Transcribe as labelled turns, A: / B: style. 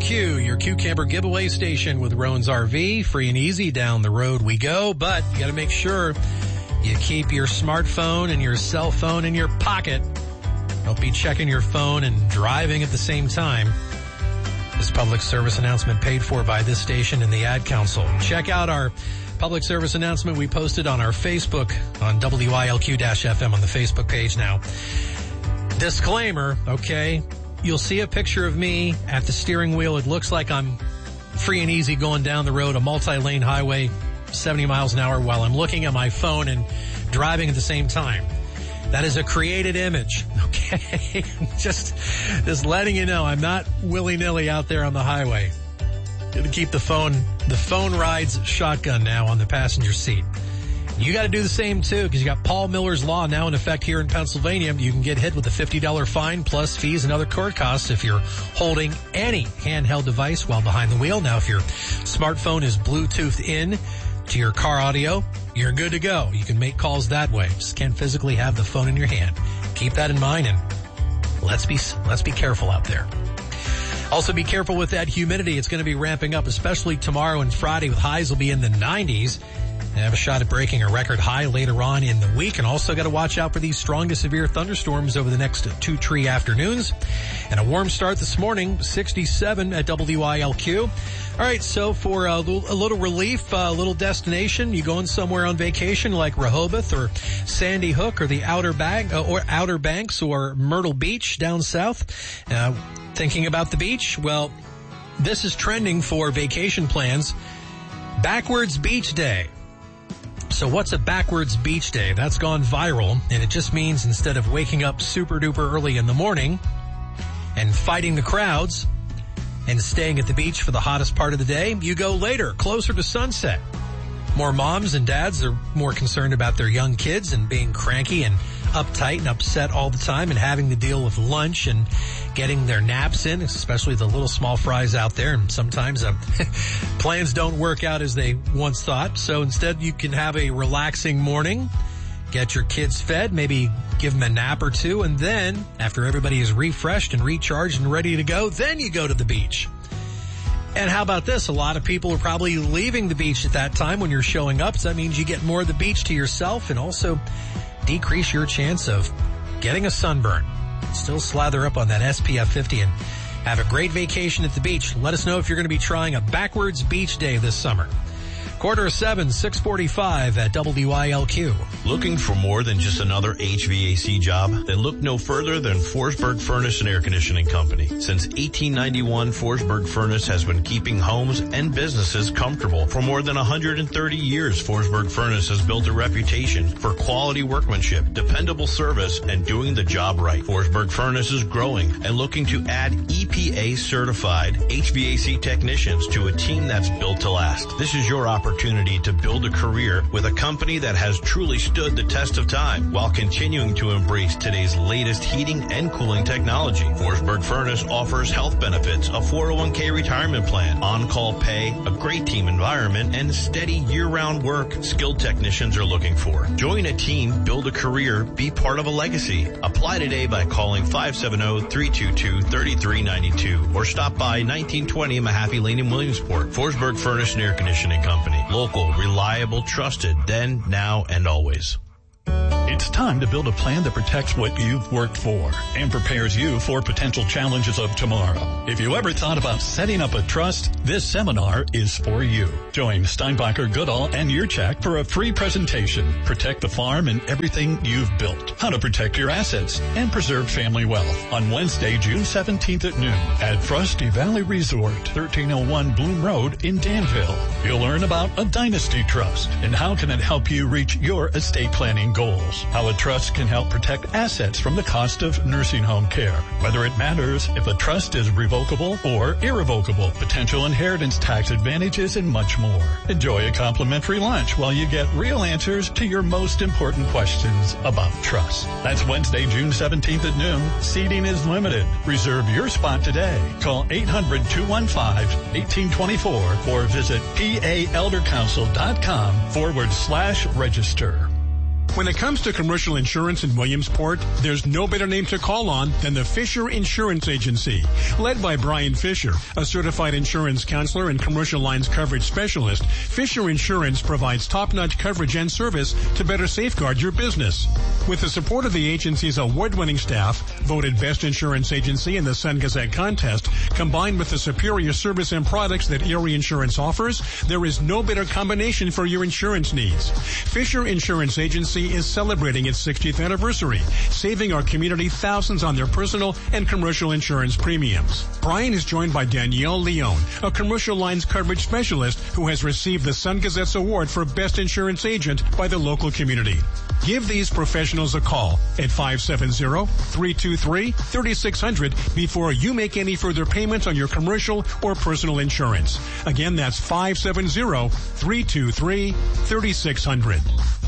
A: WYLQ, your Q Camper giveaway station with Roan's RV. Free and easy down the road we go, but you gotta make sure you keep your smartphone and your cell phone in your pocket. Don't be checking your phone and driving at the same time. This public service announcement paid for by this station and the Ad Council. Check out our public service announcement we posted on our Facebook on WYLQ-FM on the Facebook page now. Disclaimer, okay? You'll see a picture of me at the steering wheel. It looks like I'm free and easy going down the road, a multi-lane highway, 70 miles an hour while I'm looking at my phone and driving at the same time. That is a created image, okay? Just letting you know I'm not willy-nilly out there on the highway. Gonna keep the phone rides shotgun now on the passenger seat. You got to do the same, too, because you got Paul Miller's Law now in effect here in Pennsylvania. You can get hit with a $50 fine plus fees and other court costs if you're holding any handheld device while behind the wheel. Now, if your smartphone is Bluetoothed in to your car audio, you're good to go. You can make calls that way. Just can't physically have the phone in your hand. Keep that in mind, and let's be careful out there. Also, be careful with that humidity. It's going to be ramping up, especially tomorrow and Friday, with highs will be in the 90s. They have a shot at breaking a record high later on in the week, and also got to watch out for these strong to severe thunderstorms over the next 2 tree afternoons. And a warm start this morning, 67 at WYLQ. All right, so for a little relief, a little destination, you going somewhere on vacation like Rehoboth or Sandy Hook or the Outer Banks or Myrtle Beach down south. Thinking about the beach? Well, this is trending for vacation plans. Backwards Beach Day. So what's a backwards beach day? That's gone viral, and it just means instead of waking up super duper early in the morning and fighting the crowds and staying at the beach for the hottest part of the day, you go later, closer to sunset. More moms and dads are more concerned about their young kids and being cranky and uptight and upset all the time and having to deal with lunch and getting their naps in, especially the little small fries out there. And sometimes plans don't work out as they once thought. So instead you can have a relaxing morning, get your kids fed, maybe give them a nap or two. And then after everybody is refreshed and recharged and ready to go, then you go to the beach. And how about this? A lot of people are probably leaving the beach at that time when you're showing up. So that means you get more of the beach to yourself and also decrease your chance of getting a sunburn. Still slather up on that SPF 50 and have a great vacation at the beach. Let us know if you're going to be trying a backwards beach day this summer. 6:45, 6:45 at WYLQ.
B: Looking for more than just another HVAC job? Then look no further than Forsberg Furnace and Air Conditioning Company. Since 1891, Forsberg Furnace has been keeping homes and businesses comfortable. For more than 130 years, Forsberg Furnace has built a reputation for quality workmanship, dependable service, and doing the job right. Forsberg Furnace is growing and looking to add EPA-certified HVAC technicians to a team that's built to last. This is your opportunity to build a career with a company that has truly stood the test of time while continuing to embrace today's latest heating and cooling technology. Forsberg Furnace offers health benefits, a 401k retirement plan, on-call pay, a great team environment, and steady year-round work skilled technicians are looking for. Join a team, build a career, be part of a legacy. Apply today by calling 570-322-3392 or stop by 1920 Mahaffey Lane in Williamsport. Forsberg Furnace and Air Conditioning Company. Local, reliable, trusted, then, now, and always.
C: It's time to build a plan that protects what you've worked for and prepares you for potential challenges of tomorrow. If you ever thought about setting up a trust, this seminar is for you. Join Steinbacher, Goodall, and Yurchak for a free presentation. Protect the farm and everything you've built. How to protect your assets and preserve family wealth on Wednesday, June 17th at noon at Frosty Valley Resort, 1301 Bloom Road in Danville. You'll learn about a dynasty trust and how can it help you reach your estate planning goals. How a trust can help protect assets from the cost of nursing home care. Whether it matters if a trust is revocable or irrevocable, potential inheritance tax advantages, and much more. Enjoy a complimentary lunch while you get real answers to your most important questions about trust. That's Wednesday, June 17th at noon. Seating is limited. Reserve your spot today. Call 800-215-1824 or visit PAEldercouncil.com/register.
D: When it comes to commercial insurance in Williamsport, there's no better name to call on than the Fisher Insurance Agency. Led by Brian Fisher, a certified insurance counselor and commercial lines coverage specialist, Fisher Insurance provides top-notch coverage and service to better safeguard your business. With the support of the agency's award-winning staff, voted Best Insurance Agency in the Sun Gazette contest, combined with the superior service and products that Erie Insurance offers, there is no better combination for your insurance needs. Fisher Insurance Agency is celebrating its 60th anniversary, saving our community thousands on their personal and commercial insurance premiums. Brian is joined by Danielle Leone, a commercial lines coverage specialist who has received the Sun Gazette's award for Best Insurance Agent by the local community. Give these professionals a call at 570-323-3600 before you make any further payments on your commercial or personal insurance. Again, that's 570-323-3600.